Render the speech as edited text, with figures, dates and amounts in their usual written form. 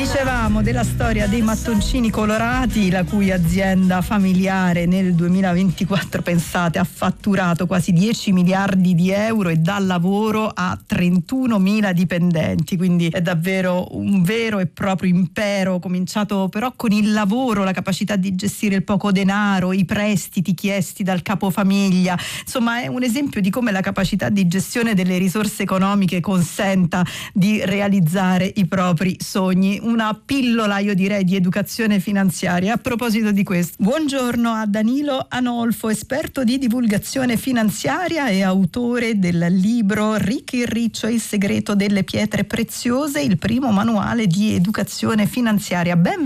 Dicevamo della storia dei mattoncini colorati, la cui azienda familiare nel 2024, pensate, ha fatturato quasi 10 miliardi di euro e dà lavoro a 31.000 dipendenti, quindi è davvero un vero e proprio impero, cominciato però con il lavoro, la capacità di gestire il poco denaro, i prestiti chiesti dal capofamiglia. Insomma, è un esempio di come la capacità di gestione delle risorse economiche consenta di realizzare i propri sogni. Una pillola, io direi, di educazione finanziaria. A proposito di questo, buongiorno a Danilo Anolfo, esperto di divulgazione finanziaria e autore del libro Ricchi e Riccio, il segreto delle pietre preziose, il primo manuale di educazione finanziaria.